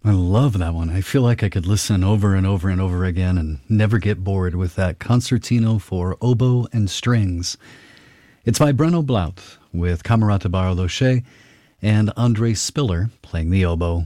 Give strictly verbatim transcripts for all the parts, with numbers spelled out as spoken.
I love that one. I feel like I could listen over and over and over again and never get bored with that concertino for oboe and strings. It's by Breno Blaut with Camerata Barloche and Andre Spiller playing the oboe.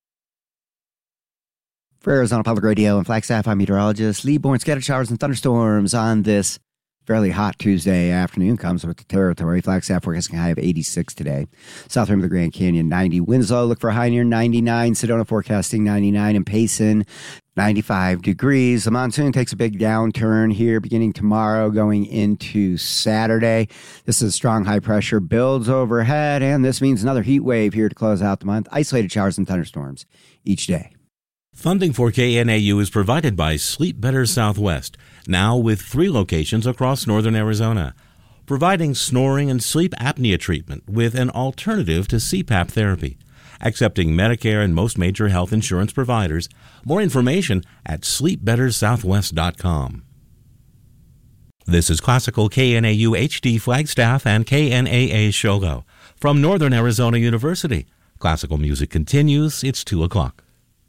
For Arizona Public Radio and Flagstaff, I'm meteorologist Lee Bourne. Scattered showers and thunderstorms on this fairly hot Tuesday afternoon comes with the territory. Flagstaff forecasting a high of eighty-six today. South rim of the Grand Canyon, ninety. Winslow, look for a high near ninety-nine. Sedona forecasting ninety-nine. And Payson, ninety-five degrees. The monsoon takes a big downturn here beginning tomorrow going into Saturday. This is strong high pressure builds overhead, and this means another heat wave here to close out the month. Isolated showers and thunderstorms each day. Funding for K N A U is provided by Sleep Better Southwest, now with three locations across northern Arizona, providing snoring and sleep apnea treatment with an alternative to C PAP therapy, accepting Medicare and most major health insurance providers. More information at sleep better southwest dot com. This is Classical K N A U H D Flagstaff and K N A A Shogo from Northern Arizona University. Classical music continues. It's two o'clock.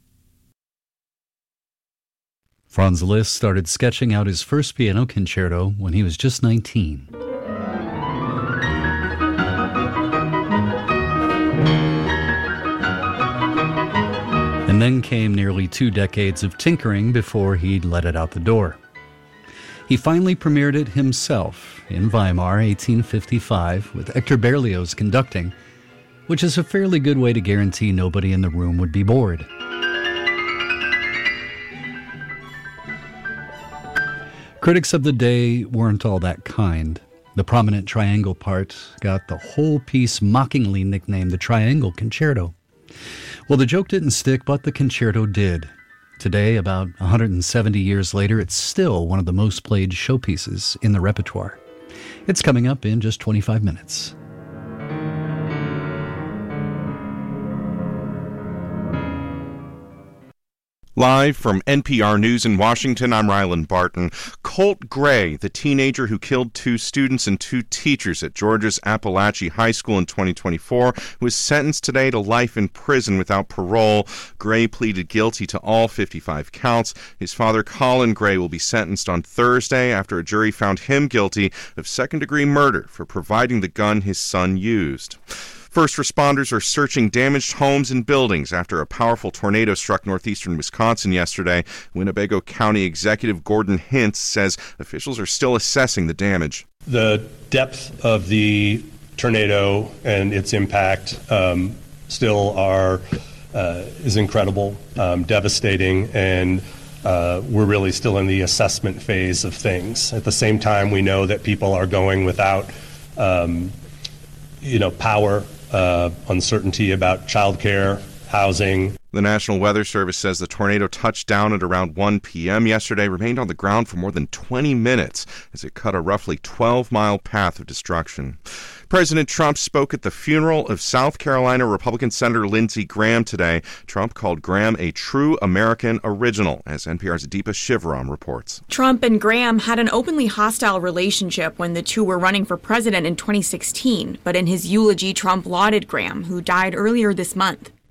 Franz Liszt started sketching out his first piano concerto when he was just nineteen. And then came nearly two decades of tinkering before he'd let it out the door. He finally premiered it himself in Weimar, eighteen fifty-five, with Hector Berlioz conducting, which is a fairly good way to guarantee nobody in the room would be bored. Critics of the day weren't all that kind. The prominent triangle part got the whole piece mockingly nicknamed the Triangle Concerto. Well, the joke didn't stick, but the concerto did. Today, about one hundred seventy years later, it's still one of the most played showpieces in the repertoire. It's coming up in just twenty-five minutes. Live from N P R News in Washington, I'm Ryland Barton. Colt Gray, the teenager who killed two students and two teachers at Georgia's Appalachia High School in twenty twenty-four, was sentenced today to life in prison without parole. Gray pleaded guilty to all fifty-five counts. His father, Colin Gray, will be sentenced on Thursday after a jury found him guilty of second-degree murder for providing the gun his son used. First responders are searching damaged homes and buildings after a powerful tornado struck northeastern Wisconsin yesterday. Winnebago County Executive Gordon Hintz says officials are still assessing the damage. The depth of the tornado and its impact um, still are uh, is incredible, um, devastating, and uh, we're really still in the assessment phase of things. At the same time, we know that people are going without, um, you know, power. Uh, uncertainty about childcare, housing. The National Weather Service says the tornado touched down at around one p.m. yesterday, remained on the ground for more than twenty minutes as it cut a roughly twelve-mile path of destruction. President Trump spoke at the funeral of South Carolina Republican Senator Lindsey Graham today. Trump called Graham a true American original, as N P R's Deepa Shivaram reports. Trump and Graham had an openly hostile relationship when the two were running for president in twenty sixteen, but in his eulogy, Trump lauded Graham, who died earlier this month.